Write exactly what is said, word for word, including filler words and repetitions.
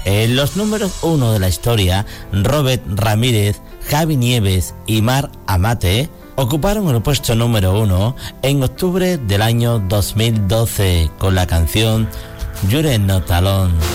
En los números uno de la historia, Robert Ramírez, Javi Nieves y Mar Amate ocuparon el puesto número uno en octubre del año dos mil doce con la canción You're Not Alone.